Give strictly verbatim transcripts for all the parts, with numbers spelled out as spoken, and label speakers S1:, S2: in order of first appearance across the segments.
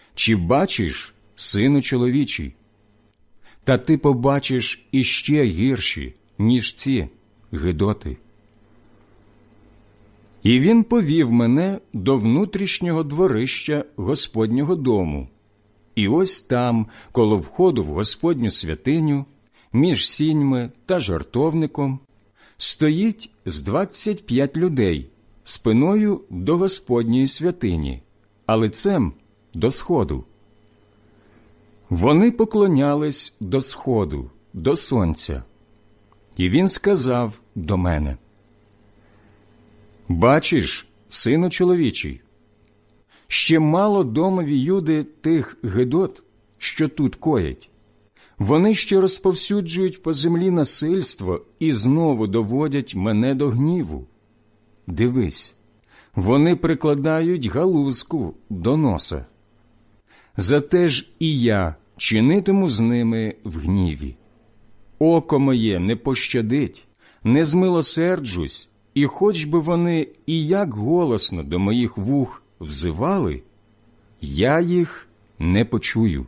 S1: чи бачиш, сину чоловічий? Та ти побачиш іще гірші, ніж ці гидоти. І він повів мене до внутрішнього дворища Господнього дому. І ось там, коло входу в Господню святиню, між сіньми та жертовником, стоїть з двадцять п'ять людей спиною до Господньої святині, а лицем до сходу. Вони поклонялись до сходу, до сонця. І він сказав до мене: «Бачиш, сину чоловічий, ще мало домові Юди тих гидот, що тут коять. Вони ще розповсюджують по землі насильство і знову доводять мене до гніву. Дивись, вони прикладають галузку до носа. Зате ж і я чинитиму з ними в гніві. Око моє не пощадить, не змилосерджусь, і хоч би вони і як голосно до моїх вух взивали, я їх не почую».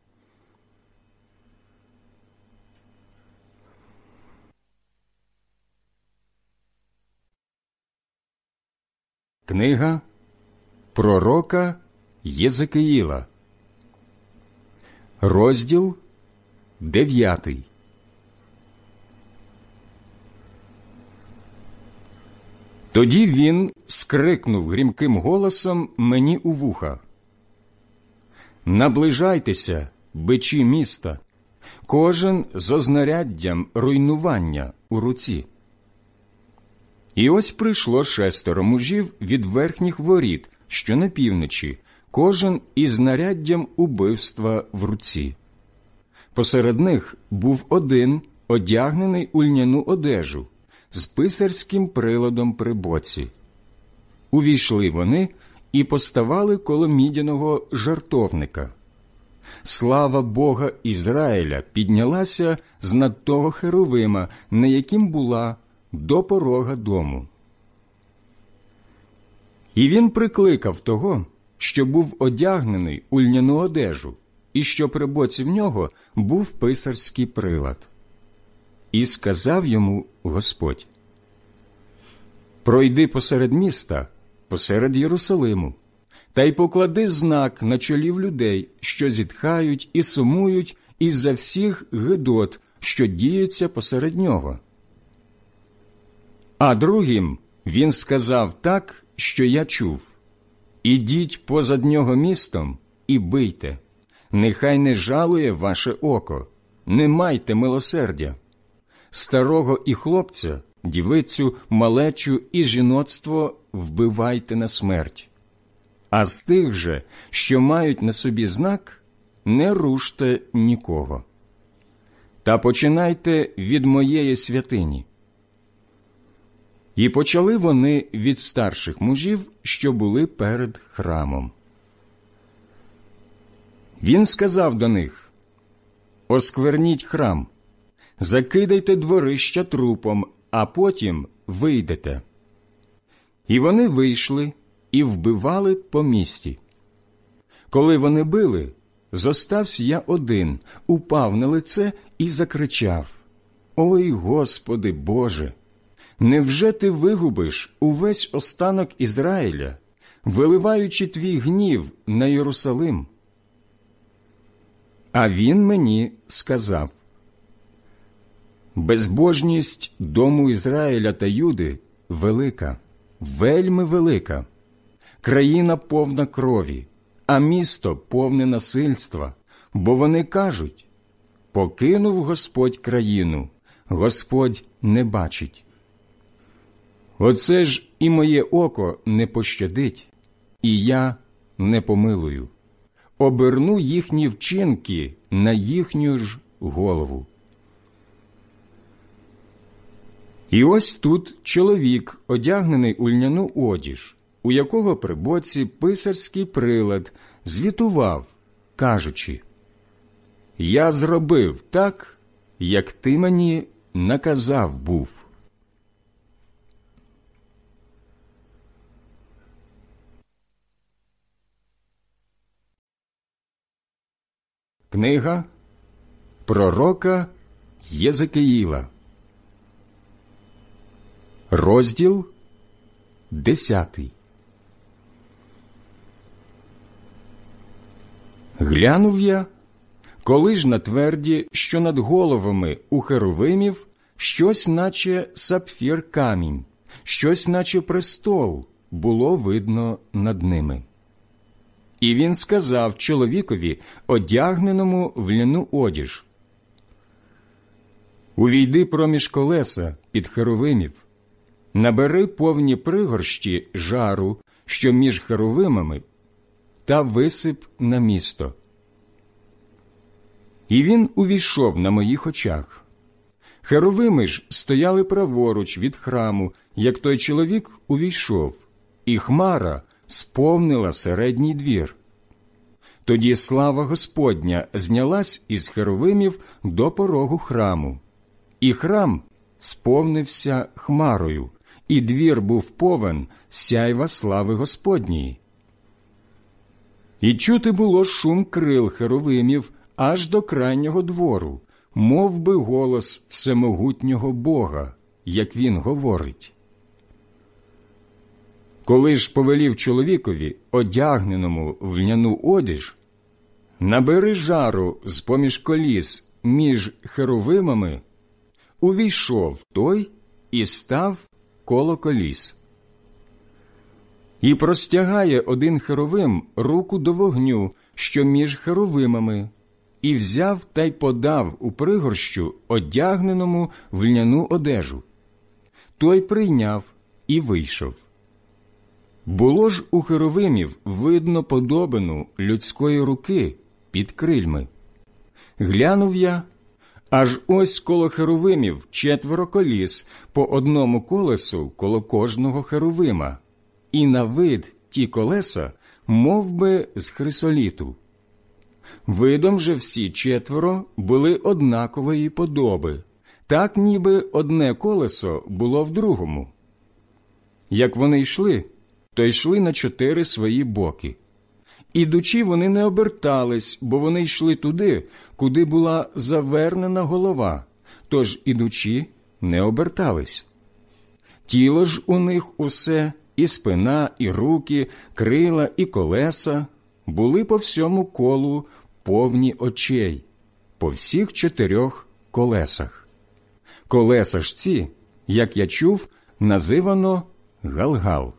S1: Книга пророка Єзекиїла, розділ дев'ятий. Тоді він скрикнув грімким голосом мені у вуха: «Наближайтеся, бичі міста, кожен з ознаряддям руйнування у руці». І ось прийшло шестеро мужів від верхніх воріт, що на півночі, кожен із знаряддям убивства в руці. Посеред них був один, одягнений у льняну одежу, з писарським приладом при боці. Увійшли вони і поставали коло мідяного жертовника. Слава Бога Ізраїля піднялася з над того херовима, на яким була, до порога дому. І він прикликав того, що був одягнений у льняну одежу, і що при боці в нього був писарський прилад. І сказав йому Господь: «Пройди посеред міста, посеред Єрусалиму, та й поклади знак на чолів людей, що зітхають і сумують із-за всіх гидот, що діються посеред нього». А другим він сказав так, що я чув: «Ідіть позад нього містом і бийте, нехай не жалує ваше око, не майте милосердя. Старого і хлопця, дівицю, малечу і жіноцтво вбивайте на смерть. А з тих же, що мають на собі знак, не руште нікого. Та починайте від моєї святині». І почали вони від старших мужів, що були перед храмом. Він сказав до них: «Оскверніть храм, закидайте дворища трупом, а потім вийдете». І вони вийшли і вбивали по місті. Коли вони били, зостався я один, упав на лице і закричав: «Ой, Господи Боже! Невже ти вигубиш увесь останок Ізраїля, виливаючи твій гнів на Єрусалим?» А він мені сказав: «Безбожність дому Ізраїля та Юди велика, вельми велика. Країна повна крові, а місто повне насильства, бо вони кажуть: покинув Господь країну, Господь не бачить. Оце ж і моє око не пощадить, і я не помилую. Оберну їхні вчинки на їхню ж голову». І ось тут чоловік, одягнений у льняну одіж, у якого при боці писарський прилад, звітував, кажучи: «Я зробив так, як ти мені наказав був». Книга пророка Єзекиїла, розділ десятий. Глянув я, коли ж на тверді, що над головами у херовимів щось наче сапфір камінь, щось наче престол було видно над ними. І він сказав чоловікові, одягненому в льняну одіж: «Увійди проміж колеса під херовимів, набери повні пригорщі жару, що між херовимами, та висип на місто». І він увійшов на моїх очах. Херовими ж стояли праворуч від храму, як той чоловік увійшов, і хмара сповнила середній двір. Тоді слава Господня знялась із херовимів до порогу храму, і храм сповнився хмарою, і двір був повен сяйва слави Господньої. І чути було шум крил херовимів аж до крайнього двору, мов би голос всемогутнього Бога, як він говорить. Коли ж повелів чоловікові, одягненому в льняну одіж: «Набери жару з-поміж коліс між херовимами», увійшов той і став коло коліс. І простягає один херовим руку до вогню, що між херовимами, і взяв та й подав у пригорщу одягненому в льняну одежу. Той прийняв і вийшов. Було ж у херовимів видно подобину людської руки під крильми. Глянув я, аж ось коло херовимів четверо коліс, по одному колесу коло кожного херовима, і на вид ті колеса мов би з хрисоліту. Видом же всі четверо були однакової подоби, так ніби одне колесо було в другому. Як вони йшли, то йшли на чотири свої боки. Ідучи, вони не обертались, бо вони йшли туди, куди була завернена голова, тож ідучи, не обертались. Тіло ж у них усе, і спина, і руки, крила, і колеса, були по всьому колу повні очей, по всіх чотирьох колесах. Колеса ж ці, як я чув, називано Галгал.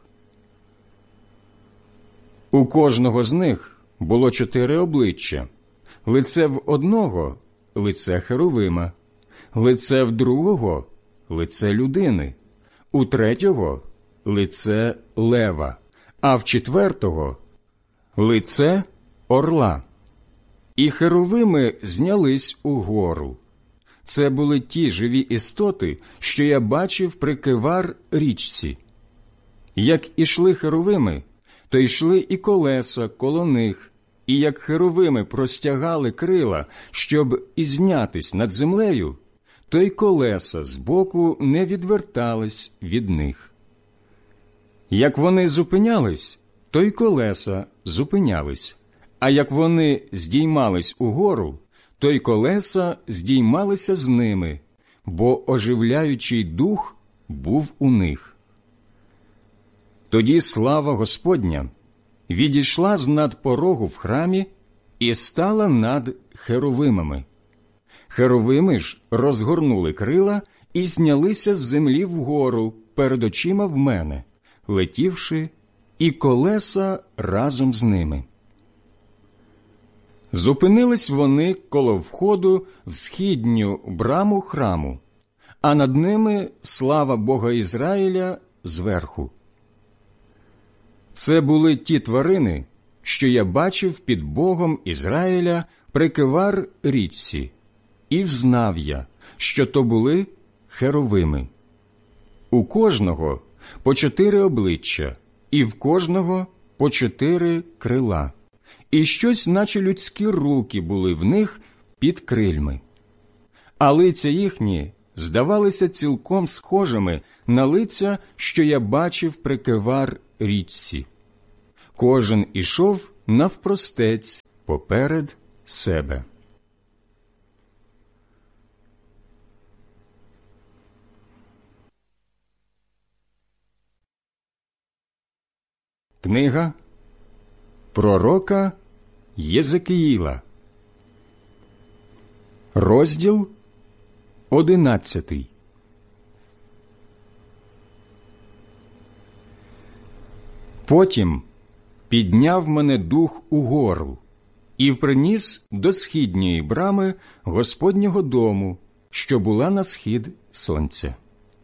S1: У кожного з них було чотири обличчя: лице в одного – лице херовима, лице в другого – лице людини, у третього – лице лева, а в четвертого – лице орла. І херовими знялись угору. Це були ті живі істоти, що я бачив при Кивар річці. Як ішли херовими, то йшли і колеса коло них, і як херовими простягали крила, щоб ізнятись над землею, то й колеса збоку не відвертались від них. Як вони зупинялись, то й колеса зупинялись, а як вони здіймались угору, то й колеса здіймалися з ними, бо оживляючий дух був у них. Тоді слава Господня відійшла з над порогу в храмі і стала над херовимами. Херовими ж розгорнули крила і знялися з землі вгору перед очима в мене, летівши, і колеса разом з ними. Зупинились вони коло входу в східню браму храму, а над ними слава Бога Ізраїля зверху. Це були ті тварини, що я бачив під Богом Ізраїля при Кивар річці, і взнав я, що то були херовими. У кожного по чотири обличчя, і в кожного по чотири крила, і щось, наче людські руки, були в них під крильми. А лиця їхні здавалися цілком схожими на лиця, що я бачив при Кивар річці. Кожен ішов навпростець поперед себе. Книга пророка Єзекіїла, розділ одинадцятий. Потім підняв мене дух угору і приніс до східньої брами Господнього дому, що була на схід сонця.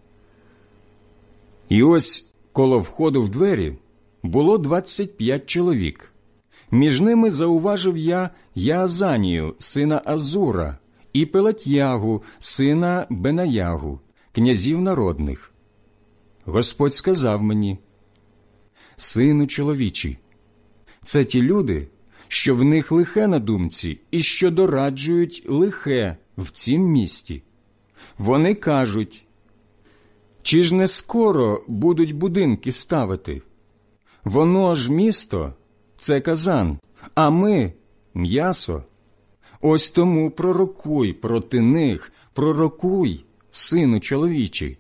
S1: І ось коло входу в двері було двадцять п'ять чоловік. Між ними зауважив я Яазанію, сина Азура, і Пелатьягу, сина Бенаягу, князів народних. Господь сказав мені: «Сину чоловічий, це ті люди, що в них лихе на думці і що дораджують лихе в цім місті. Вони кажуть: чи ж не скоро будуть будинки ставити? Воно ж місто – це казан, а ми – м'ясо. Ось тому пророкуй проти них, пророкуй, сину чоловічий».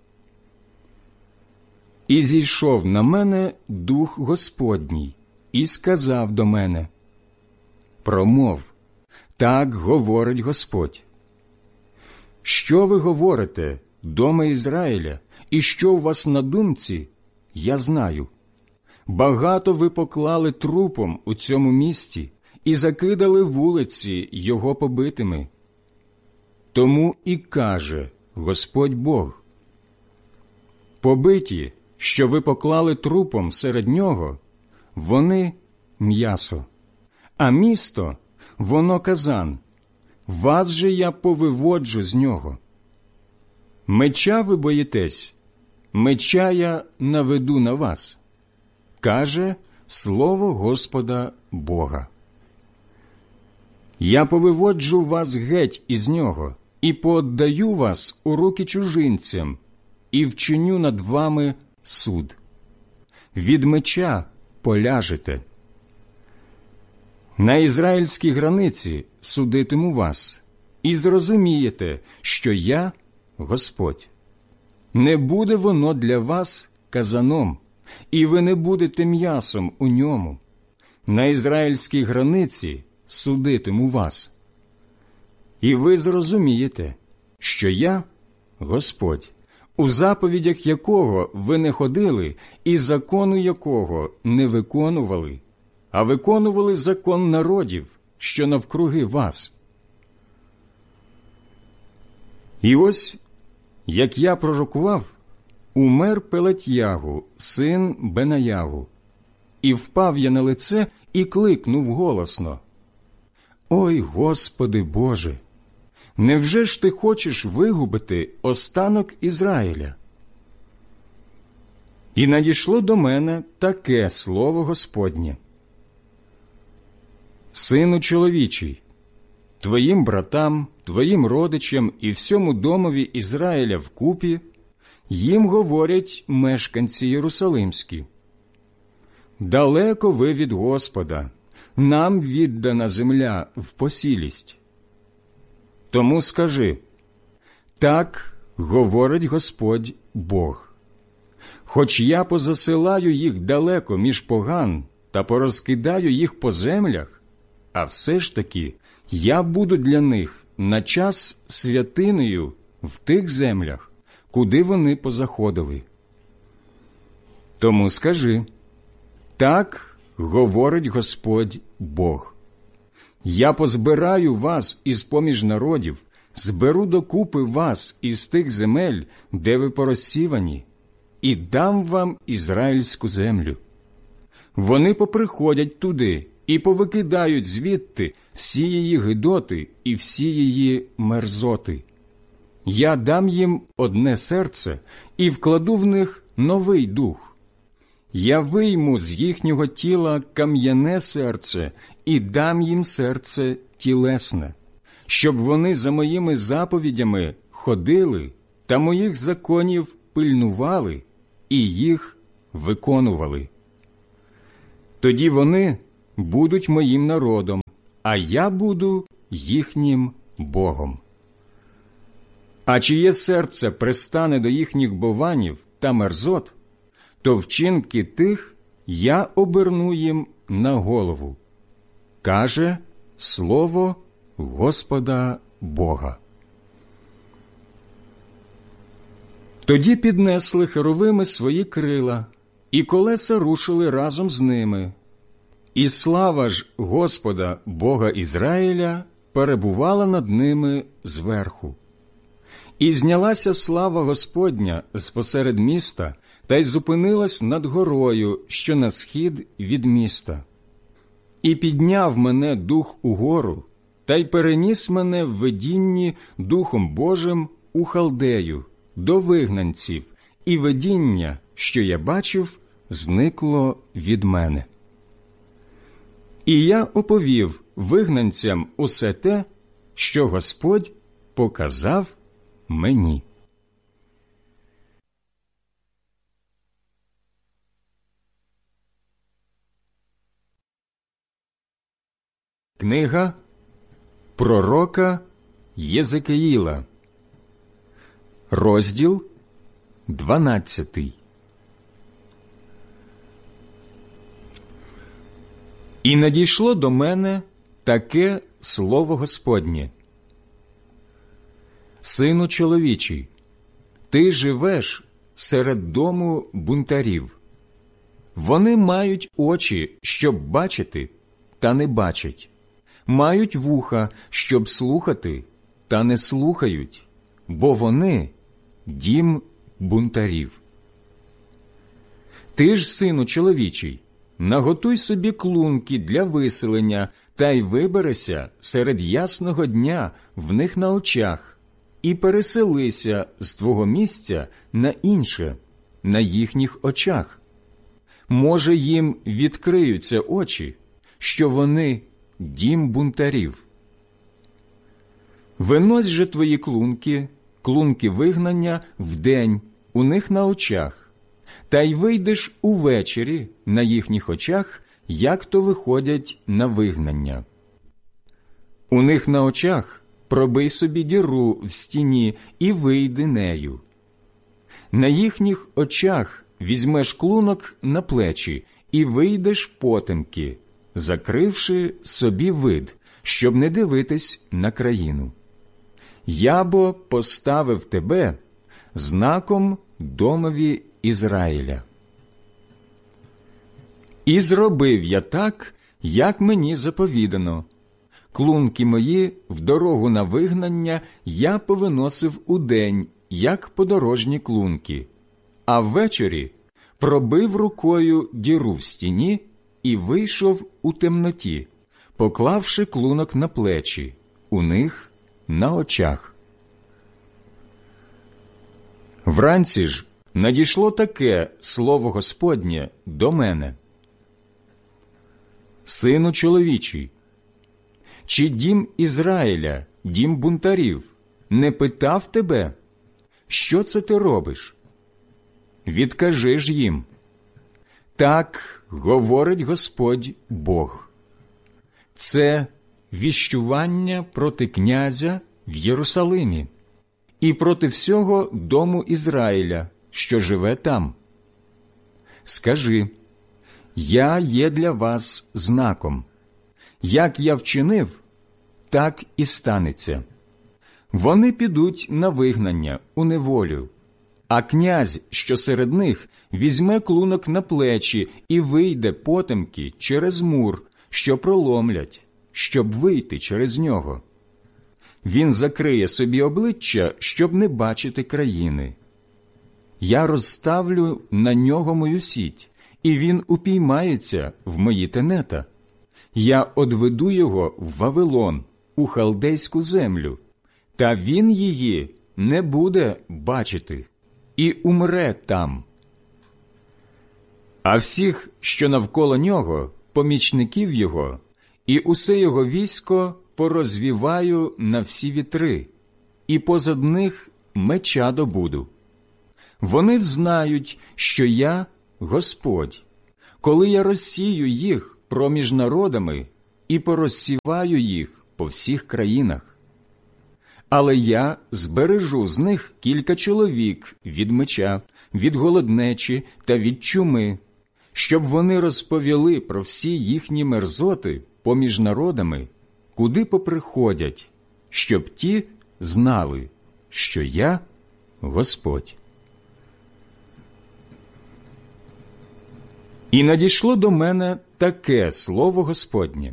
S1: І зійшов на мене Дух Господній і сказав до мене: «Промов, так говорить Господь. Що ви говорите, доме Ізраїля, і що у вас на думці, я знаю. Багато ви поклали трупом у цьому місті і закидали вулиці його побитими. Тому і каже Господь Бог: побиті, що ви поклали трупом серед нього, вони – м'ясо, а місто – воно казан. Вас же я повиводжу з нього. Меча ви боїтесь, меча я наведу на вас, каже слово Господа Бога. Я повиводжу вас геть із нього і пооддаю вас у руки чужинцям і вчиню над вами суд. Від меча поляжете. На ізраїльській границі судитиму вас, і зрозумієте, що я – Господь. Не буде воно для вас казаном, і ви не будете м'ясом у ньому. На ізраїльській границі судитиму вас. І ви зрозумієте, що я – Господь, у заповідях якого ви не ходили і закону якого не виконували, а виконували закон народів, що навкруги вас. І ось, як я пророкував, умер Пелатьягу, син Бенаягу, і впав я на лице і кликнув голосно: «Ой, Господи Боже! Невже ж ти хочеш вигубити останок Ізраїля?» І надійшло до мене таке слово Господнє: «Сину чоловічий, твоїм братам, твоїм родичам і всьому домові Ізраїля вкупі їм говорять мешканці Єрусалимські: далеко ви від Господа, нам віддана земля в посілість. Тому скажи: так говорить Господь Бог. Хоч я позасилаю їх далеко між поган та порозкидаю їх по землях, а все ж таки я буду для них на час святинею в тих землях, куди вони позаходили. Тому скажи: так говорить Господь Бог. Я позбираю вас із-поміж народів, зберу докупи вас із тих земель, де ви порозсівані, і дам вам ізраїльську землю. Вони поприходять туди і повикидають звідти всі її гидоти і всі її мерзоти. Я дам їм одне серце і вкладу в них новий дух. Я вийму з їхнього тіла кам'яне серце і дам їм серце тілесне, щоб вони за моїми заповідями ходили та моїх законів пильнували і їх виконували. Тоді вони будуть моїм народом, а я буду їхнім Богом. А чиє серце пристане до їхніх бованів та мерзот, то вчинки тих я оберну їм на голову, каже слово Господа Бога. Тоді піднесли херовими свої крила, і колеса рушили разом з ними. І слава ж Господа Бога Ізраїля перебувала над ними зверху. І знялася слава Господня з-посеред міста, та й зупинилась над горою, що на схід від міста. І підняв мене Дух угору, та й переніс мене в видінні Духом Божим у Халдею, до вигнанців, і видіння, що я бачив, зникло від мене. І я оповів вигнанцям усе те, що Господь показав мені. Книга пророка Єзекиїла, розділ дванадцятий. І надійшло до мене таке слово Господнє: «Сину чоловічий, ти живеш серед дому бунтарів. Вони мають очі, щоб бачити, та не бачать, мають вуха, щоб слухати, та не слухають, бо вони – дім бунтарів. Ти ж, сину чоловічий, наготуй собі клунки для виселення, та й виберися серед ясного дня в них на очах, і переселися з твого місця на інше, на їхніх очах. Може, їм відкриються очі, що вони – дім бунтарів. Винось же твої клунки, клунки вигнання вдень у них на очах, та й вийдеш увечері на їхніх очах, як то виходять на вигнання. У них на очах пробий собі діру в стіні і вийди нею. На їхніх очах візьмеш клунок на плечі і вийдеш потемки, закривши собі вид, щоб не дивитись на країну. Я бо поставив тебе знаком домові Ізраїля. І зробив я так, як мені заповідано. Клунки мої в дорогу на вигнання я повиносив удень, як подорожні клунки, а ввечері пробив рукою діру в стіні і вийшов у темноті, поклавши клунок на плечі, у них на очах. Вранці ж надійшло таке слово Господнє до мене: «Сину чоловічий, чи дім Ізраїля, дім бунтарів, не питав тебе, що це ти робиш? Відкажи ж їм. Так говорить Господь Бог. Це віщування проти князя в Єрусалимі і проти всього дому Ізраїля, що живе там. Скажи: я є для вас знаком. Як я вчинив, так і станеться. Вони підуть на вигнання, у неволю, а князь, що серед них, візьме клунок на плечі і вийде потемки через мур, що проломлять, щоб вийти через нього. Він закриє собі обличчя, щоб не бачити країни. Я розставлю на нього мою сіть, і він упіймається в мої тенета. Я одведу його в Вавилон, у халдейську землю, та він її не буде бачити, і умре там. А всіх, що навколо нього, помічників його, і усе його військо порозвіваю на всі вітри, і позад них меча добуду. Вони взнають, що я Господь, коли я розсію їх проміж народами і порозсіваю їх по всіх країнах. Але я збережу з них кілька чоловік від меча, від голоднечі та від чуми, щоб вони розповіли про всі їхні мерзоти поміж народами, куди поприходять, щоб ті знали, що я Господь. І надійшло до мене таке слово Господнє: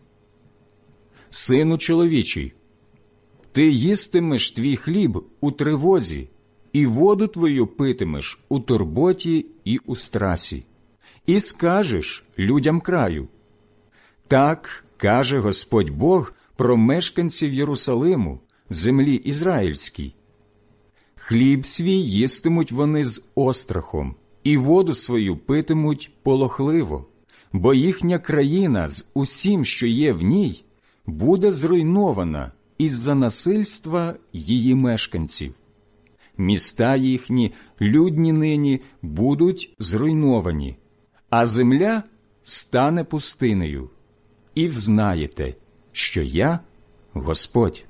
S1: Сину чоловічий, ти їстимеш твій хліб у тривозі, і воду твою питимеш у турботі і у страсі, і скажеш людям краю: так каже Господь Бог про мешканців Єрусалиму в землі Ізраїльській. Хліб свій їстимуть вони з острахом, і воду свою питимуть полохливо, бо їхня країна з усім, що є в ній, буде зруйнована із-за насильства її мешканців. Міста їхні, людні нині, будуть зруйновані, а земля стане пустинею. І взнаєте, що я Господь.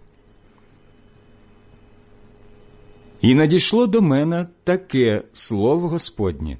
S1: І надійшло до мене таке слово Господнє: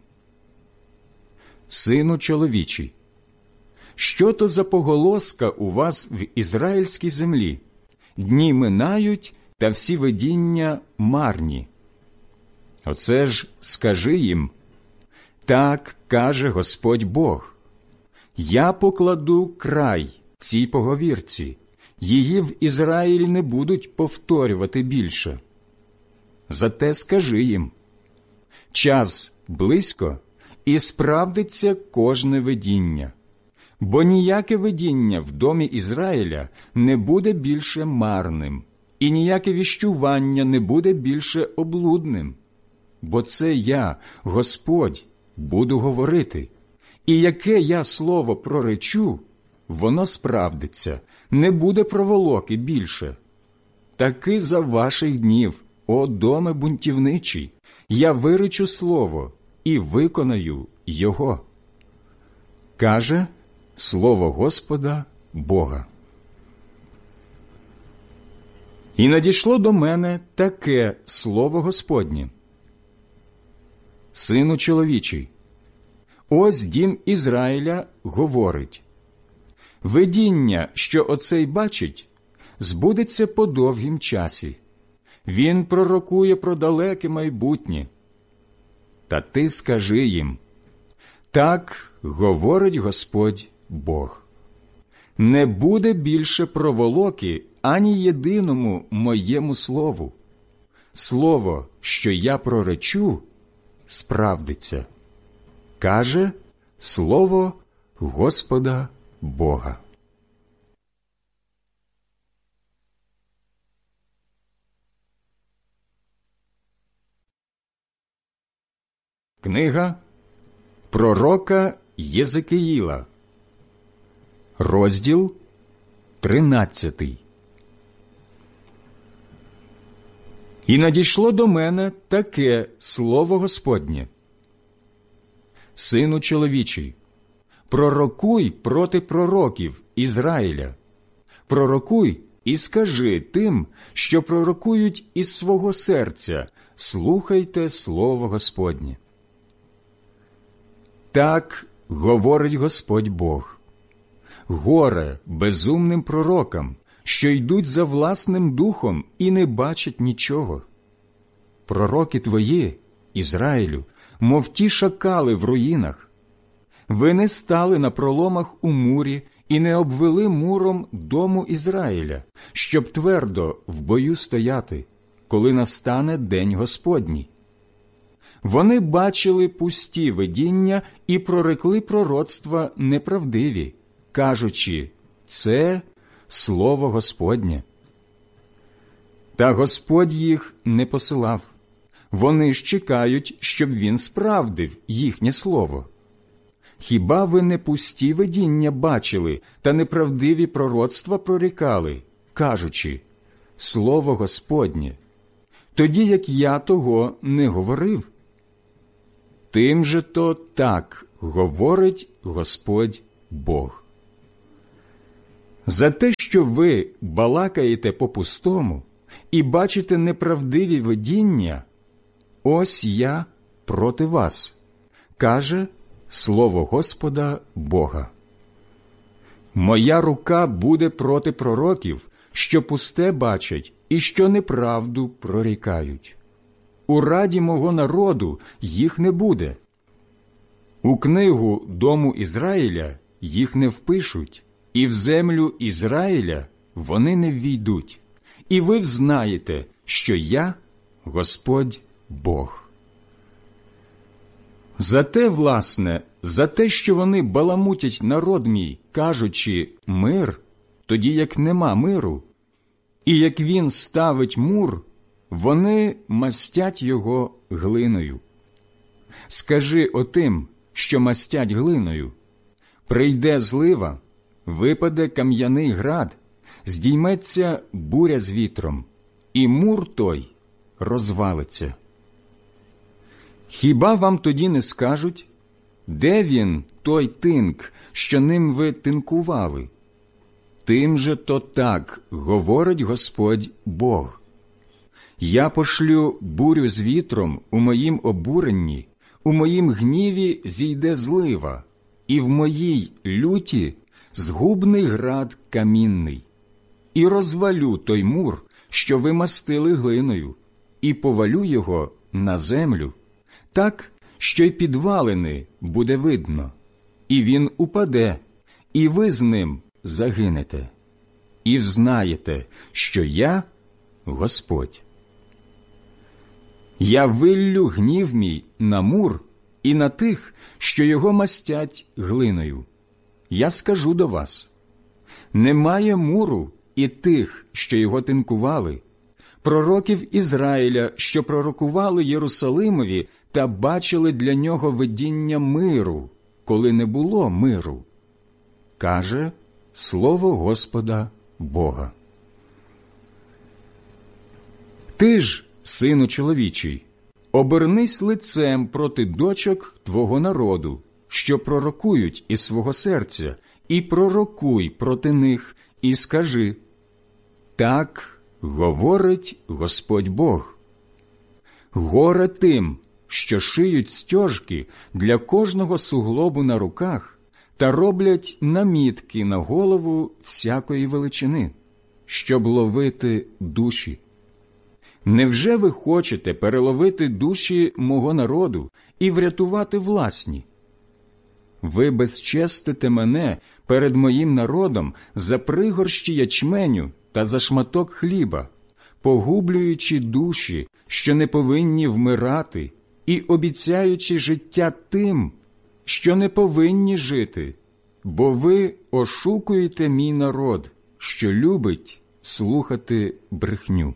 S1: Сину чоловічий, що то за поголоска у вас в ізраїльській землі? Дні минають, та всі видіння марні. Оце ж скажи їм: так каже Господь Бог, я покладу край цій поговірці, її в Ізраїлі не будуть повторювати більше. Зате скажи їм: час близько, і справдиться кожне видіння, бо ніяке видіння в домі Ізраїля не буде більше марним, і ніяке віщування не буде більше облудним. Бо це я, Господь, буду говорити, і яке я слово проречу, воно справдиться, не буде проволоки більше. Таки за ваших днів, о доме бунтівничий, я виречу слово і виконаю його. Каже слово Господа Бога. І надійшло до мене таке слово Господнє: Сину чоловічий, ось дім Ізраїля говорить: видіння, що оцей бачить, збудеться по довгім часі. Він пророкує про далеке майбутнє. Та ти скажи їм: так говорить Господь Бог. Не буде більше проволоки ані єдиному моєму слову. Слово, що я проречу, справдиться. Каже слово Господа Бога. Книга пророка Єзекиїла, розділ тринадцятий. І надійшло до мене таке слово Господнє: Сину чоловічий, пророкуй проти пророків Ізраїля, пророкуй і скажи тим, що пророкують із свого серця: слухайте слово Господнє. Так говорить Господь Бог: горе безумним пророкам, що йдуть за власним духом і не бачать нічого. Пророки твої, Ізраїлю, мов ті шакали в руїнах. Ви не стали на проломах у мурі і не обвели муром дому Ізраїля, щоб твердо в бою стояти, коли настане день Господній. Вони бачили пусті видіння і прорекли пророцтва неправдиві, кажучи: це слово Господнє. Та Господь їх не посилав. Вони ж чекають, щоб він справдив їхнє слово. Хіба ви не пусті видіння бачили та неправдиві пророцтва прорікали, кажучи: слово Господнє, тоді як я того не говорив? Тим же то так говорить Господь Бог. За те, що ви балакаєте по-пустому і бачите неправдиві видіння, ось я проти вас, каже слово Господа Бога. Моя рука буде проти пророків, що пусте бачать і що неправду прорікають. У раді мого народу їх не буде. У книгу дому Ізраїля їх не впишуть, і в землю Ізраїля вони не ввійдуть. І ви взнаєте, що я – Господь Бог. За те, власне, за те, що вони баламутять народ мій, кажучи «мир», тоді як нема миру, і як він ставить мур, вони мастять його глиною. Скажи отим, що мастять глиною: прийде злива, випаде кам'яний град, здійметься буря з вітром, і мур той розвалиться. Хіба вам тоді не скажуть, де він, той тинк, що ним ви тинкували? Тим же то так говорить Господь Бог. Я пошлю бурю з вітром у моїм обуренні, у моїм гніві зійде злива, і в моїй люті згубний град камінний. І розвалю той мур, що ви мастили глиною, і повалю його на землю, так, що й підвалини буде видно, і він упаде, і ви з ним загинете. І взнаєте, що я – Господь. Я виллю гнів мій на мур і на тих, що його мастять глиною. Я скажу до вас: немає муру і тих, що його тинкували, пророків Ізраїля, що пророкували Єрусалимові та бачили для нього видіння миру, коли не було миру. Каже слово Господа Бога. Ти ж, сину чоловічий, обернись лицем проти дочок твого народу, що пророкують із свого серця, і пророкуй проти них, і скажи: так говорить Господь Бог. Горе тим, що шиють стяжки для кожного суглобу на руках та роблять намітки на голову всякої величини, щоб ловити душі. Невже ви хочете переловити душі мого народу і врятувати власні? Ви безчестите мене перед моїм народом за пригорщі ячменю та за шматок хліба, погублюючи душі, що не повинні вмирати, і обіцяючи життя тим, що не повинні жити, бо ви ошукуєте мій народ, що любить слухати брехню.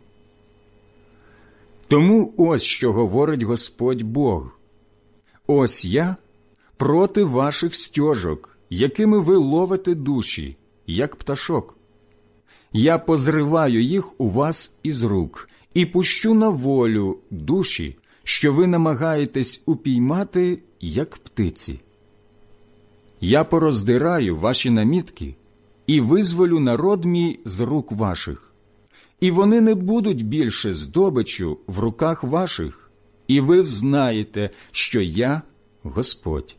S1: Тому ось що говорить Господь Бог: ось я проти ваших стяжок, якими ви ловите душі, як пташок. Я позриваю їх у вас із рук і пущу на волю душі, що ви намагаєтесь упіймати, як птиці. Я пороздираю ваші намітки і визволю народ мій з рук ваших. І вони не будуть більше здобичу в руках ваших, і ви взнаєте, що я Господь.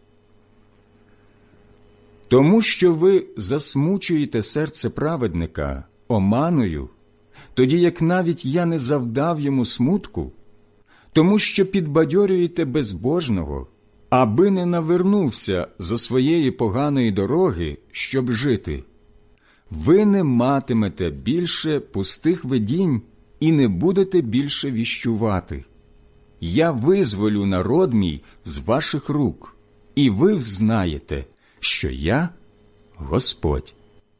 S1: Тому що ви засмучуєте серце праведника оманою, тоді як навіть я не завдав йому смутку, тому що підбадьорюєте безбожного, аби не навернувся зо своєї поганої дороги, щоб жити. Ви не матимете більше пустих видінь і не будете більше віщувати. Я визволю народ мій з ваших рук, і ви взнаєте, що я Господь.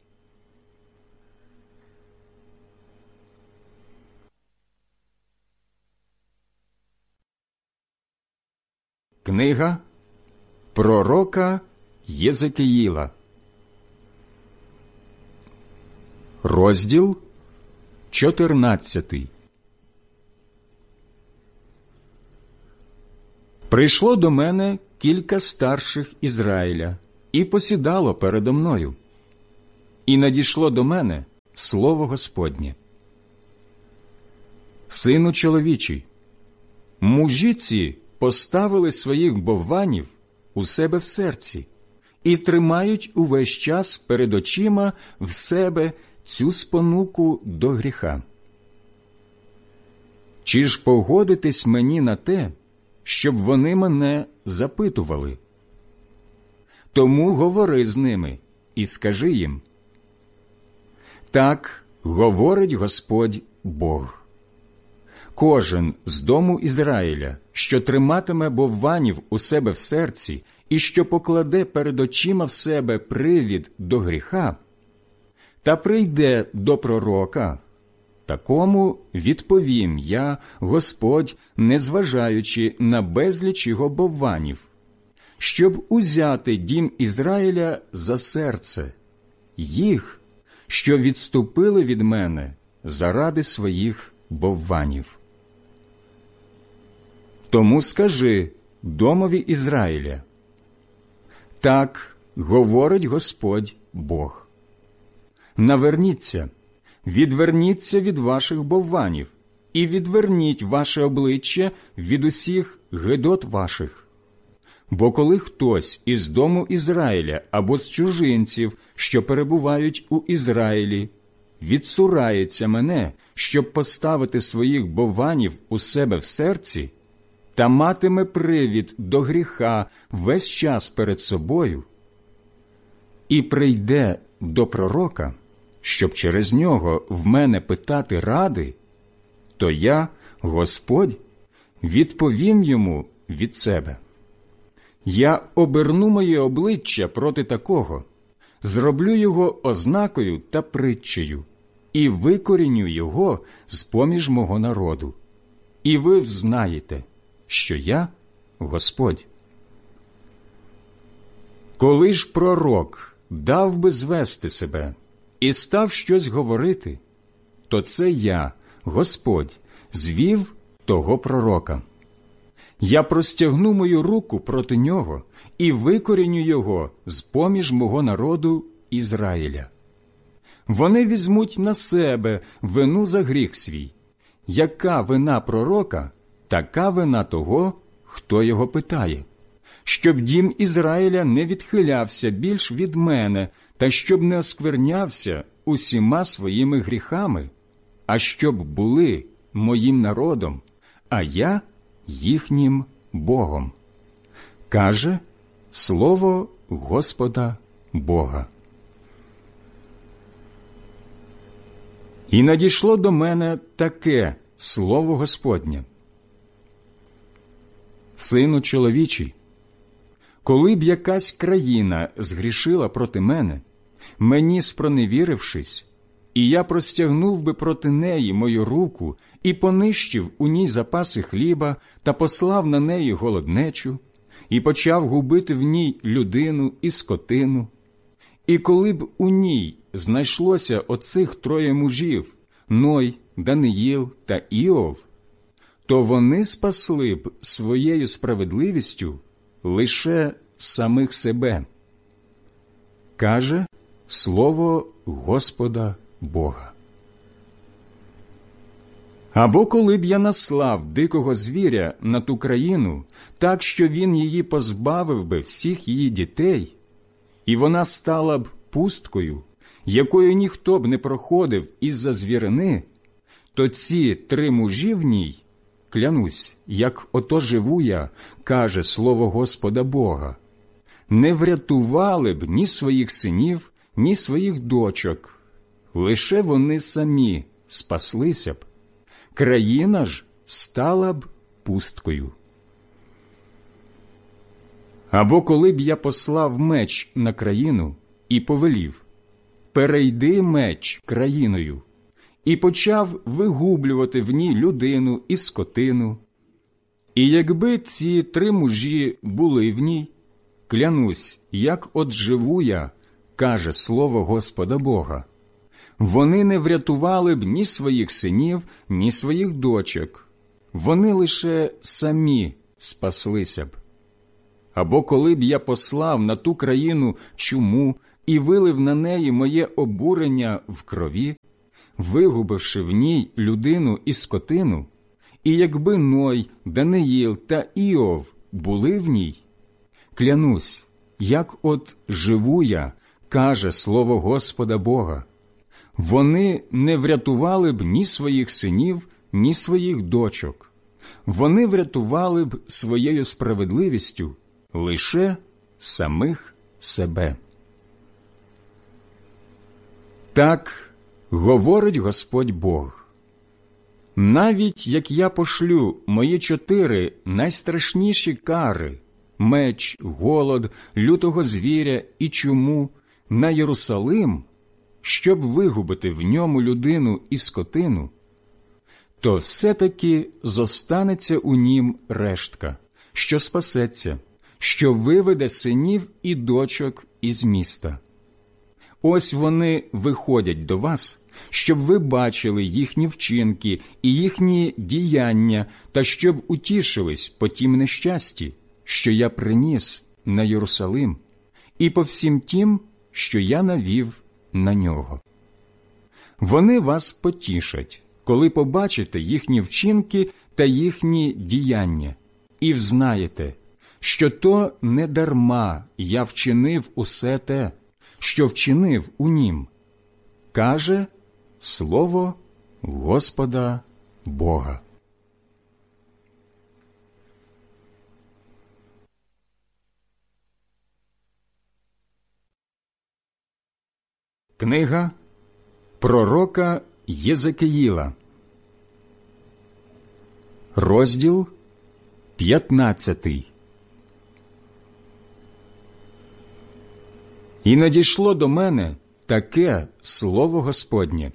S1: Книга пророка Єзекіїла, розділ чотирнадцятий. Прийшло до мене кілька старших Ізраїля і посідало передо мною. І надійшло до мене слово Господнє: Сину чоловічий, мужі ці поставили своїх бовванів у себе в серці і тримають увесь час перед очима в себе цю спонуку до гріха. Чи ж погодитесь мені на те, щоб вони мене запитували? Тому говори з ними і скажи їм: так говорить Господь Бог. Кожен з дому Ізраїля, що триматиме бовванів у себе в серці і що покладе перед очима в себе привід до гріха, та прийде до пророка, такому відповім я, Господь, незважаючи на безліч його бовванів, щоб узяти дім Ізраїля за серце, їх, що відступили від мене заради своїх бовванів. Тому скажи домові Ізраїля: так говорить Господь Бог. Наверніться, відверніться від ваших бовванів і відверніть ваше обличчя від усіх гидот ваших. Бо коли хтось із дому Ізраїля або з чужинців, що перебувають у Ізраїлі, відсурається мене, щоб поставити своїх бовванів у себе в серці, та матиме привід до гріха весь час перед собою, і прийде до пророка, щоб через нього в мене питати ради, то я, Господь, відповім йому від себе. Я оберну моє обличчя проти такого, зроблю його ознакою та притчею, і викоріню його з-поміж мого народу. І ви взнаєте, що я Господь. Коли ж пророк дав би звести себе і став щось говорити, то це я, Господь, звів того пророка. Я простягну мою руку проти нього і викоріню його з-поміж мого народу Ізраїля. Вони візьмуть на себе вину за гріх свій. Яка вина пророка, така вина того, хто його питає, щоб дім Ізраїля не відхилявся більш від мене, та щоб не осквернявся усіма своїми гріхами, а щоб були моїм народом, а я їхнім Богом. Каже слово Господа Бога. І надійшло до мене таке слово Господнє: Сину чоловічий, коли б якась країна згрішила проти мене, мені спроневірившись, і я простягнув би проти неї мою руку і понищив у ній запаси хліба та послав на неї голоднечу, і почав губити в ній людину і скотину, і коли б у ній знайшлося оцих троє мужів – Ной, Даниїл та Іов, то вони спасли б своєю справедливістю лише самих себе. Каже слово Господа Бога. Або коли б я наслав дикого звіря на ту країну, так, що він її позбавив би всіх її дітей, і вона стала б пусткою, якою ніхто б не проходив із-за звірини, то ці три мужі в ній, клянусь, як ото живу я, каже слово Господа Бога, не врятували б ні своїх синів, ні своїх дочок, лише вони самі спаслися б, країна ж стала б пусткою. Або коли б я послав меч на країну і повелів: перейди меч країною, і почав вигублювати в ній людину і скотину. І якби ці три мужі були в ній, клянусь, як от живу я, каже слово Господа Бога, вони не врятували б ні своїх синів, ні своїх дочок, вони лише самі спаслися б. Або коли б я послав на ту країну чуму і вилив на неї моє обурення в крові, вигубивши в ній людину і скотину, і якби Ной, Даниїл та Іов були в ній, клянусь, як от живу я, каже слово Господа Бога, вони не врятували б ні своїх синів, ні своїх дочок. Вони врятували б своєю справедливістю лише самих себе. Так говорить Господь Бог. Навіть як я пошлю мої чотири найстрашніші кари – меч, голод, лютого звіря і чуму – на Єрусалим, щоб вигубити в ньому людину і скотину, то все-таки зостанеться у нім рештка, що спасеться, що виведе синів і дочок із міста. Ось вони виходять до вас, щоб ви бачили їхні вчинки і їхні діяння, та щоб утішились по тім нещасті, що я приніс на Єрусалим, і по всім тім, що я навів на нього. Вони вас потішать, коли побачите їхні вчинки та їхні діяння, і взнаєте, що то не дарма я вчинив усе те, що вчинив у нім, каже слово Господа Бога. Книга пророка Єзекиїла, розділ п'ятнадцятий. І надійшло до мене таке слово Господнє.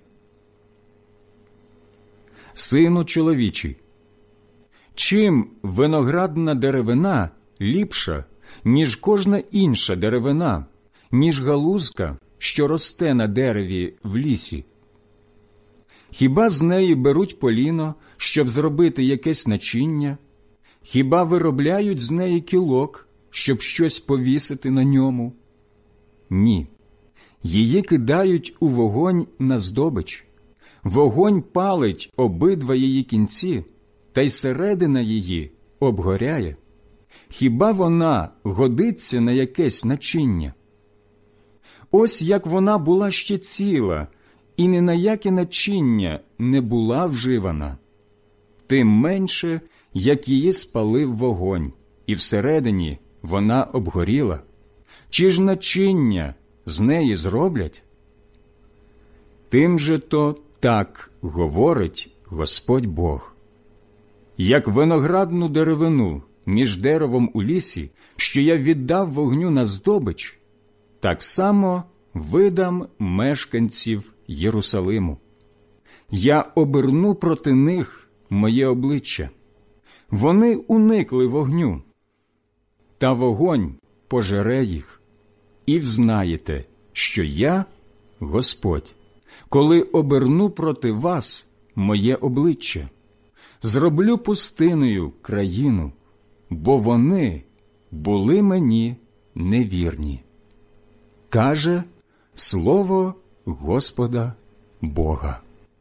S1: Сину чоловічий, чим виноградна деревина ліпша, ніж кожна інша деревина, ніж галузка, що росте на дереві в лісі? Хіба з неї беруть поліно, щоб зробити якесь начиння? Хіба виробляють з неї кілок, щоб щось повісити на ньому? Ні. Її кидають у вогонь на здобич. Вогонь палить обидва її кінці, та й середина її обгоряє. Хіба вона годиться на якесь начиння? Ось як вона була ще ціла, і ні на яке начиння не була вживана, тим менше, як її спалив вогонь, і всередині вона обгоріла. Чи ж начиння з неї зроблять? Тим же то так говорить Господь Бог. Як виноградну деревину між деревом у лісі, що я віддав вогню на здобич, так само видам мешканців Єрусалиму. Я оберну проти них моє обличчя. Вони уникли вогню, та вогонь пожере їх. І взнаєте, що я Господь, коли оберну проти вас моє обличчя, зроблю пустиною країну, бо вони були мені невірні. Каже слово Господа Бога.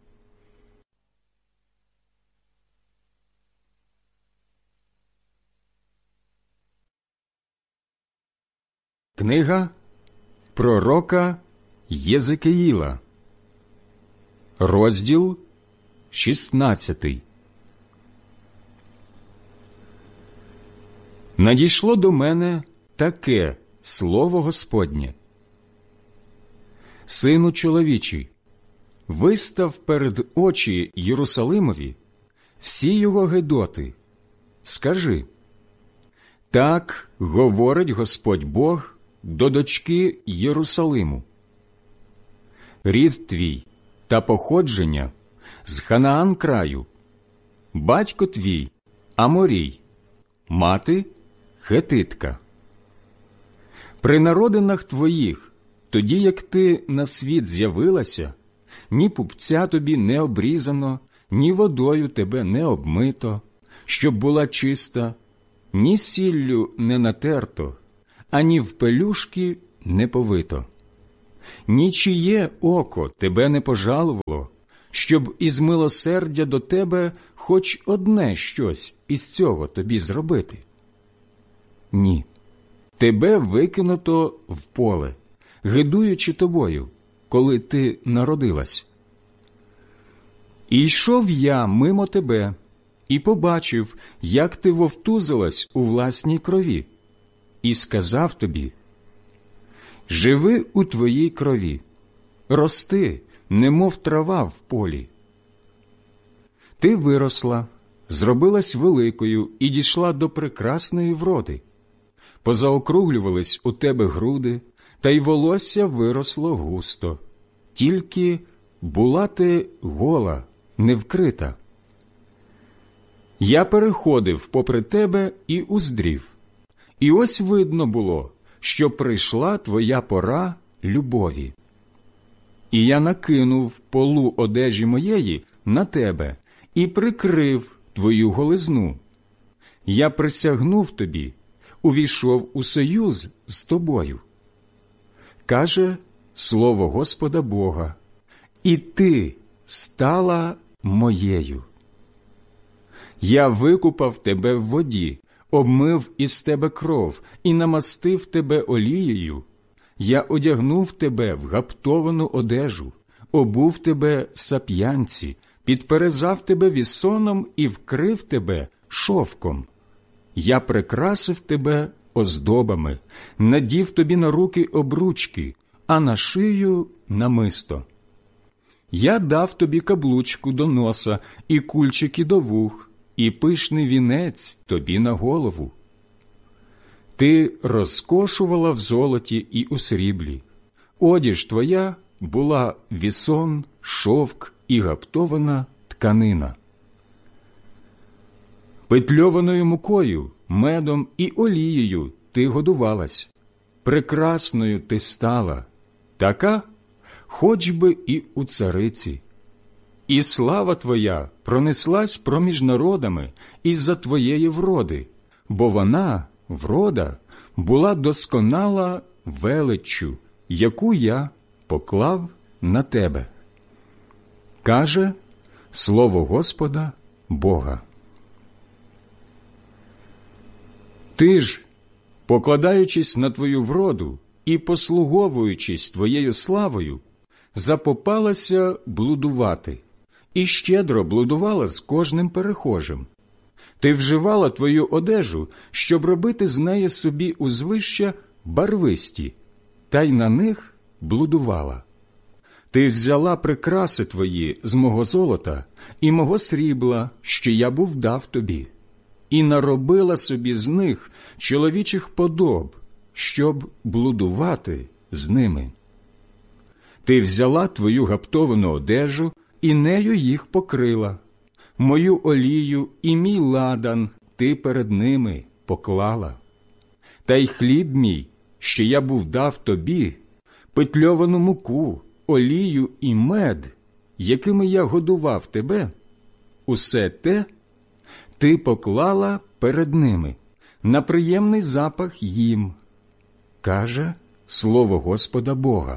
S1: Книга пророка Єзекиїла, розділ шістнадцятий. Надійшло до мене таке слово Господнє. Сину чоловічий, вистав перед очі Єрусалимові всі його гидоти. Скажи: так говорить Господь Бог до дочки Єрусалиму. Рід твій та походження з Ханаан краю, батько твій Аморій, мати Хетитка. При народинах твоїх, тоді як ти на світ з'явилася, ні пупця тобі не обрізано, ні водою тебе не обмито, щоб була чиста, ні сіллю не натерто, ані в пелюшки не повито. Нічиє око тебе не пожалувало, щоб із милосердя до тебе хоч одне щось із цього тобі зробити. Ні, тебе викинуто в поле, гидуючи тобою, коли ти народилась. І йшов я мимо тебе, і побачив, як ти вовтузилась у власній крові, і сказав тобі: живи у твоїй крові, рости, немов трава в полі. Ти виросла, зробилась великою і дійшла до прекрасної вроди. Позаокруглювались у тебе груди, та й волосся виросло густо. Тільки була ти гола, не вкрита. Я переходив попри тебе і уздрів, і ось видно було, що прийшла твоя пора любові. І я накинув полу одежі моєї на тебе і прикрив твою голизну. Я присягнув тобі, увійшов у союз з тобою. Каже слово Господа Бога: і ти стала моєю. Я викупав тебе в воді, обмив із тебе кров і намастив тебе олією. Я одягнув тебе в гаптовану одежу, обув тебе в сап'янці, підперезав тебе вісоном і вкрив тебе шовком. Я прикрасив тебе оздобами, надів тобі на руки обручки, а на шию намисто. Я дав тобі каблучку до носа і кульчики до вух, і пишний вінець тобі на голову. Ти розкошувала в золоті і у сріблі. Одіж твоя була вісон, шовк і гаптована тканина. Петльованою мукою, медом і олією ти годувалась. Прекрасною ти стала, така, хоч би і у цариці. І слава твоя пронеслась проміж народами із-за твоєї вроди, бо вона, врода, була досконала величчю, яку я поклав на тебе. Каже слово Господа Бога. Ти ж, покладаючись на твою вроду і послуговуючись твоєю славою, запопалася блудувати, і щедро блудувала з кожним перехожим. Ти вживала твою одежу, щоб робити з неї собі узвища барвисті, та й на них блудувала. Ти взяла прикраси твої з мого золота і мого срібла, що я був дав тобі, і наробила собі з них чоловічих подоб, щоб блудувати з ними. Ти взяла твою гаптовану одежу і нею їх покрила. Мою олію і мій ладан ти перед ними поклала. Та й хліб мій, що я був дав тобі, петльовану муку, олію і мед, якими я годував тебе, усе те ти поклала перед ними, на приємний запах їм, каже слово Господа Бога.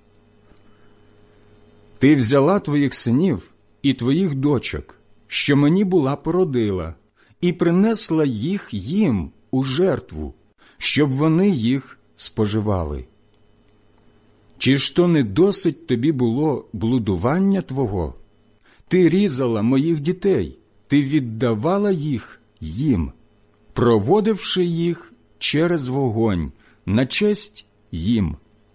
S1: Ти взяла твоїх синів і твоїх дочок, що мені була породила, і принесла їх їм у жертву, щоб вони їх споживали. Чи ж то не досить тобі було блудування твого? Ти різала моїх дітей, ти віддавала їх їм, проводивши їх через вогонь, на честь їм.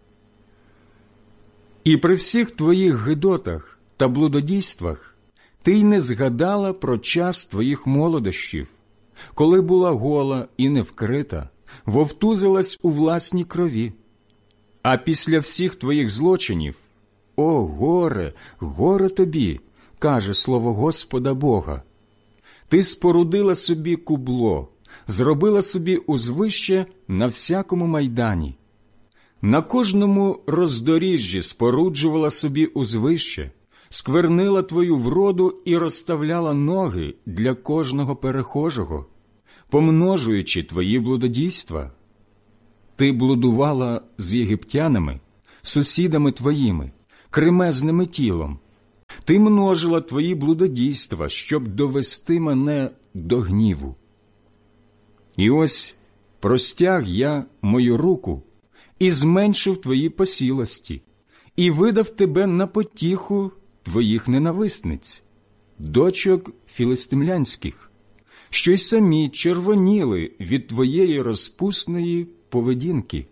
S1: І при всіх твоїх гидотах та блудодійствах ти й не згадала про час твоїх молодощів, коли була гола і невкрита, вовтузилась у власній крові. А після всіх твоїх злочинів, о горе, горе тобі, каже слово Господа Бога. Ти спорудила собі кубло, зробила собі узвище на всякому майдані. На кожному роздоріжжі споруджувала собі узвище, сквернила твою вроду і розставляла ноги для кожного перехожого, помножуючи твої блудодійства. Ти блудувала з єгиптянами, сусідами твоїми, кремезними тілом. Ти множила твої блудодійства, щоб довести мене до гніву. І ось простяг я мою руку і зменшив твої посілості, і видав тебе на потіху твоїх ненависниць, дочок філистимлянських, що й самі червоніли від твоєї розпусної поведінки.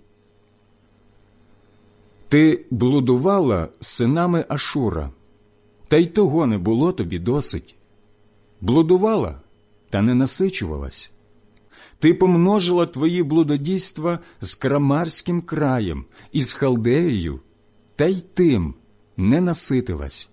S1: Ти блудувала з синами Ашура, та й того не було тобі досить. Блудувала, та не насичувалась. Ти помножила твої блудодійства з Крамарським краєм і з Халдеєю, та й тим не наситилась.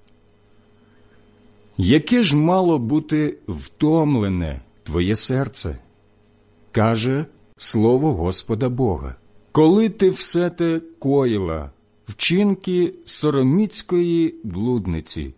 S1: Яке ж мало бути втомлене твоє серце, каже слово Господа Бога, коли ти все те коїла, вчинки сороміцької блудниці.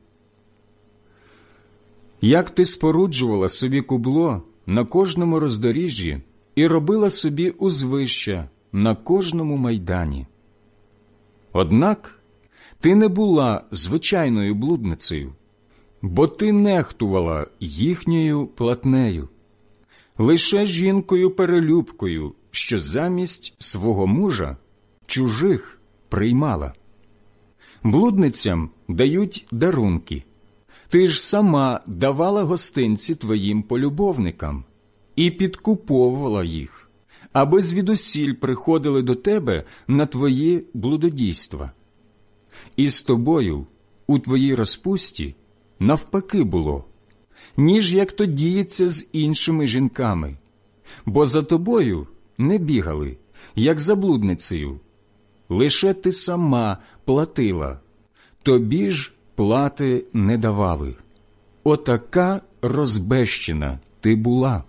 S1: Як ти споруджувала собі кубло на кожному роздоріжжі і робила собі узвища на кожному майдані. Однак ти не була звичайною блудницею, бо ти нехтувала їхньою платнею, лише жінкою-перелюбкою, що замість свого мужа чужих приймала. Блудницям дають дарунки. Ти ж сама давала гостинці твоїм полюбовникам і підкуповувала їх, аби звідусіль приходили до тебе на твої блудодійства. І з тобою у твоїй розпусті навпаки було, ніж як то діється з іншими жінками, бо за тобою не бігали, як за блудницею. Лише ти сама платила, тобі ж плати не давали. Отака розбещена ти була.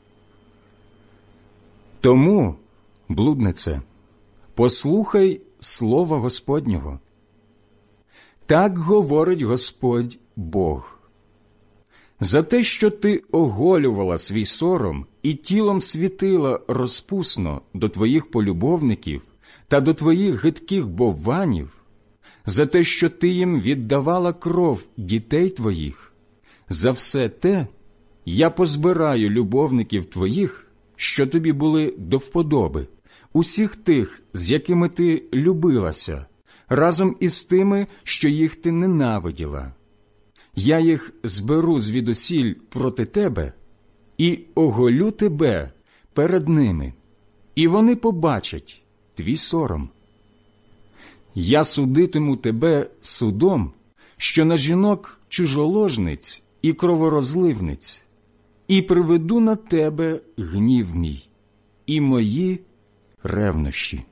S1: Тому, блуднице, послухай слова Господнього. Так говорить Господь Бог. За те, що ти оголювала свій сором і тілом світила розпусно до твоїх полюбовників та до твоїх гидких бовванів, за те, що ти їм віддавала кров дітей твоїх, за все те я позбираю любовників твоїх, що тобі були до вподоби, усіх тих, з якими ти любилася, разом із тими, що їх ти ненавиділа. Я їх зберу звідусіль проти тебе і оголю тебе перед ними, і вони побачать твій сором. Я судитиму тебе судом, що на жінок чужоложниць і кроворозливниць, і приведу на тебе гнів мій і мої ревнощі.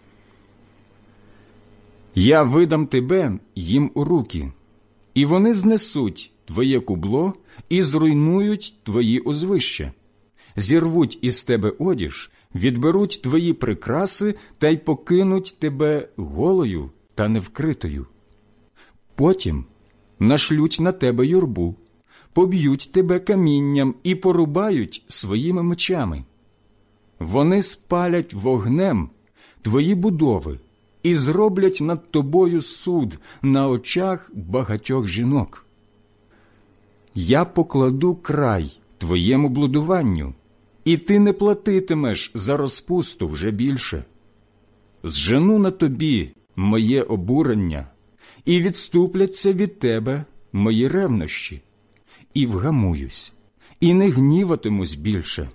S1: Я видам тебе їм у руки, і вони знесуть твоє кубло і зруйнують твої узвища, зірвуть із тебе одіж, відберуть твої прикраси та й покинуть тебе голою та невкритою. Потім нашлють на тебе юрбу, поб'ють тебе камінням і порубають своїми мечами. Вони спалять вогнем твої будови і зроблять над тобою суд на очах багатьох жінок. Я покладу край твоєму блудуванню, і ти не платитимеш за розпусту вже більше. Зжену на тобі моє обурення, і відступляться від тебе мої ревнощі, і вгамуюсь, і не гніватимусь більше.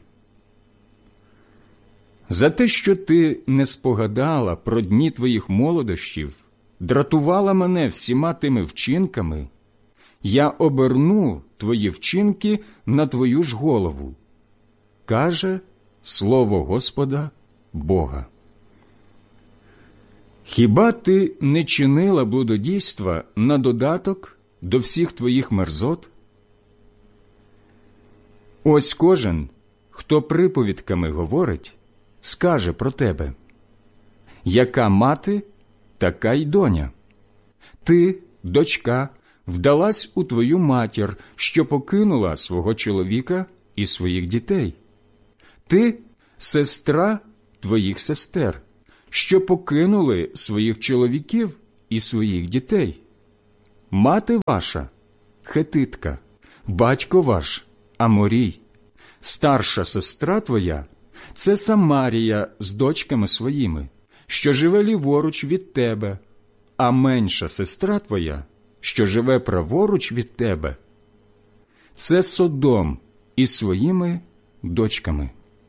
S1: За те, що ти не спогадала про дні твоїх молодощів, дратувала мене всіма тими вчинками, я оберну твої вчинки на твою ж голову, каже слово Господа Бога. Хіба ти не чинила блудодійства на додаток до всіх твоїх мерзот? Ось кожен, хто приповідками говорить, скаже про тебе: яка мати, така й доня. Ти, дочка, вдалась у твою матір, що покинула свого чоловіка і своїх дітей. Ти – сестра твоїх сестер, що покинули своїх чоловіків і своїх дітей. Мати ваша – хетитка, батько ваш – Аморій, старша сестра твоя Це Самарія з дочками своїми, що живе ліворуч від тебе, а менша сестра твоя, що живе праворуч від тебе, це Содом із своїми дочками.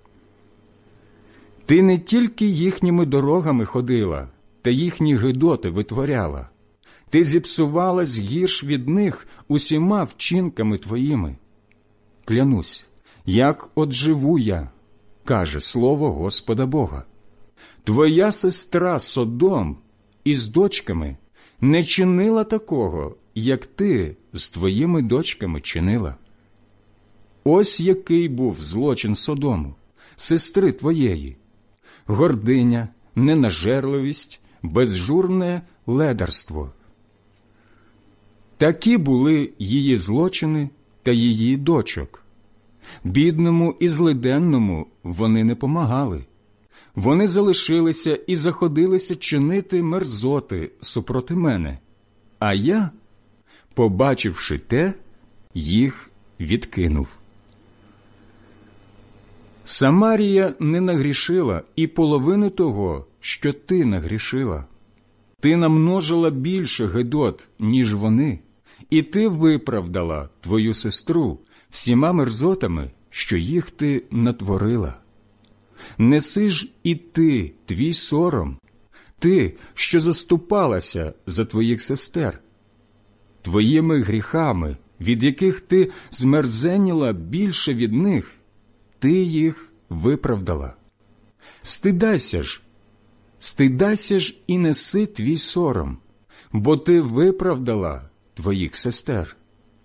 S1: Ти не тільки їхніми дорогами ходила, та їхні гидоти витворяла. Ти зіпсувалась гірш від них усіма вчинками твоїми. Клянусь, як от живу я, каже слово Господа Бога. Твоя сестра Содом із дочками не чинила такого, як ти з твоїми дочками чинила. Ось який був злочин Содому, сестри твоєї: гординя, ненажерливість, безжурне ледарство. Такі були її злочини та її дочок. Бідному і злиденному вони не помагали. Вони залишилися і заходилися чинити мерзоти супроти мене, а я, побачивши те, їх відкинув. Самарія не нагрішила і половини того, що ти нагрішила. Ти намножила більше гидот, ніж вони, і ти виправдала твою сестру всіма мерзотами, що їх ти натворила. Неси ж і ти твій сором, ти, що заступалася за твоїх сестер. Твоїми гріхами, від яких ти змерзеніла більше від них, ти їх виправдала. Стидайся ж, стидайся ж і неси твій сором, бо ти виправдала твоїх сестер.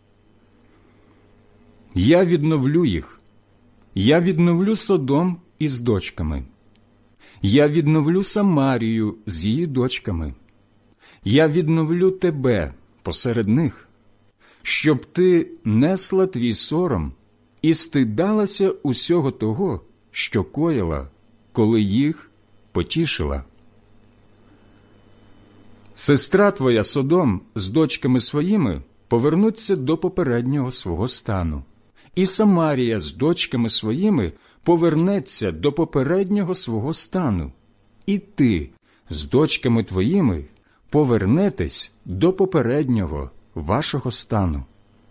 S1: Я відновлю їх, я відновлю Содом із дочками, я відновлю Самарію з її дочками, я відновлю тебе посеред них, щоб ти несла твій сором і стидалася усього того, що коїла, коли їх потішила. Сестра твоя Содом з дочками своїми повернуться до попереднього свого стану, і Самарія з дочками своїми повернеться до попереднього свого стану, і ти з дочками твоїми повернетесь до попереднього вашого стану.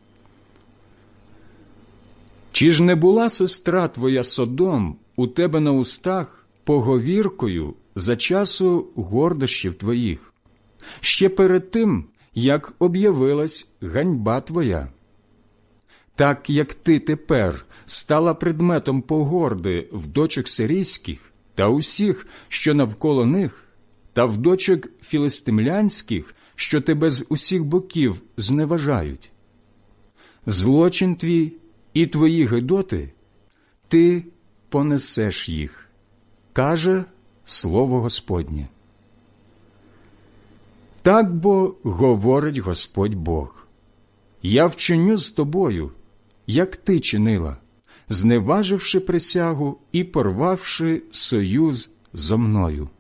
S1: Чи ж не була сестра твоя Содом у тебе на устах поговіркою за часу гордощів твоїх, ще перед тим, як об'явилась ганьба твоя? Так, як ти тепер стала предметом погорди в дочок сирійських та усіх, що навколо них, та в дочок філистимлянських, що тебе з усіх боків зневажають. Злочин твій і твої гидоти, ти понесеш їх, каже слово Господнє. Так бо говорить Господь Бог: я вчиню з тобою, як ти чинила, зневаживши присягу і порвавши союз зо мною.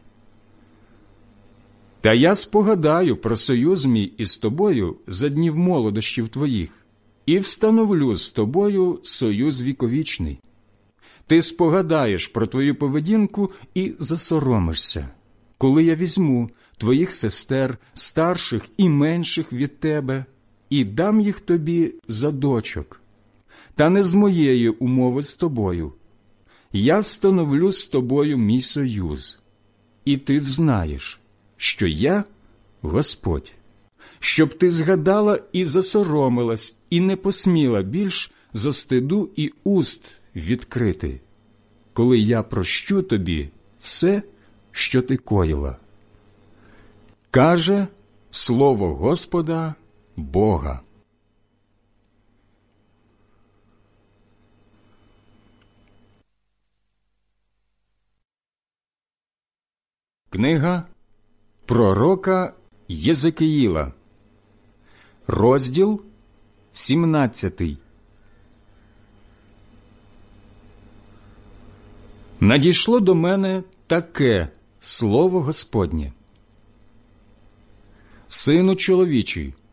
S1: Та я спогадаю про союз мій із тобою за днів молодощів твоїх, і встановлю з тобою союз віковічний. Ти спогадаєш про твою поведінку і засоромишся, коли я візьму твоїх сестер, старших і менших від тебе, і дам їх тобі за дочок. Та не з моєї умови з тобою. Я встановлю з тобою мій союз, і ти взнаєш, що я Господь, щоб ти згадала і засоромилась, і не посміла більш зо стиду і уст відкрити, коли я прощу тобі все, що ти коїла. Каже слово Господа Бога. Книга пророка Єзекиїла, розділ сімнадцятий. Надійшло до мене таке слово Господнє: Сину чоловічий,